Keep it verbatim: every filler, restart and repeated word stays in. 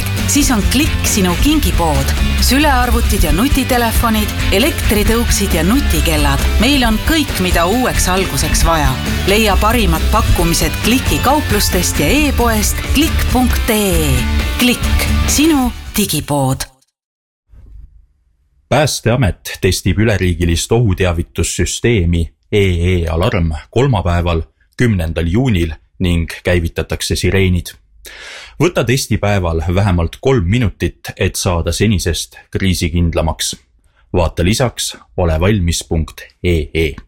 aeg, siis on Klikk sinu kingipood. Sülearvutid ja nutitelefonid, elektritõuksid ja nutikellad. Meil on kõik, mida uueks alguseks vaja. Leia parimad pakkumised Kliki kauplustest ja e-poest klikk punkt ee. Klikk, sinu digipood. Päästeamet testib üleriigilist ohuteavitussüsteemi E E Alarm kolmapäeval, kümnendal juunil ning käivitatakse sireenid. Võta testipäeval vähemalt kolm minutit, et saada senisest kriisikindlamaks. Vaata lisaks olevalmis punkt ee.